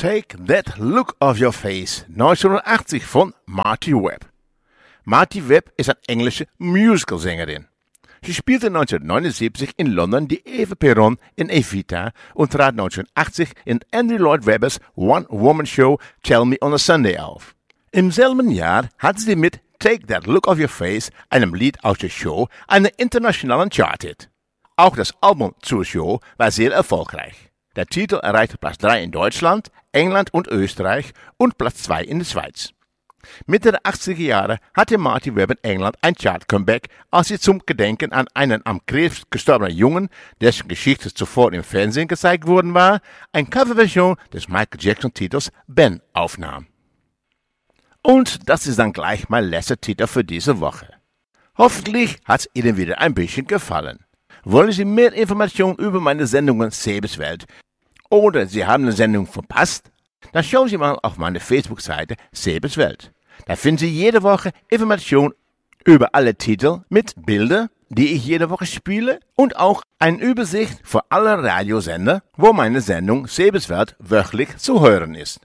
Take That Look Off Your Face, 1980 von Marty Webb. Marty Webb ist eine englische Musicalsängerin. Sie spielte 1979 in London die Eva Peron in Evita und trat 1980 in Andrew Lloyd Webbers One-Woman-Show Tell Me on a Sunday auf. Im selben Jahr hatte sie mit Take That Look Off Your Face, einem Lied aus der Show, einen internationalen Charthit. Auch das Album zur Show war sehr erfolgreich. Der Titel erreichte Platz 3 in Deutschland, England und Österreich und Platz 2 in der Schweiz. Mitte der 80er Jahre hatte Marty Webb in England ein Chart-Comeback, als sie zum Gedenken an einen am Krebs gestorbenen Jungen, dessen Geschichte zuvor im Fernsehen gezeigt worden war, eine Coverversion des Michael Jackson-Titels Ben aufnahm. Und das ist dann gleich mein letzter Titel für diese Woche. Hoffentlich hat es Ihnen wieder ein bisschen gefallen. Wollen Sie mehr Informationen über meine Sendungen Sebes Welt oder Sie haben eine Sendung verpasst? Dann schauen Sie mal auf meine Facebook-Seite Sebes Welt. Da finden Sie jede Woche Informationen über alle Titel mit Bildern, die ich jede Woche spiele und auch eine Übersicht für alle Radiosender, wo meine Sendung Sebes Welt wöchentlich zu hören ist.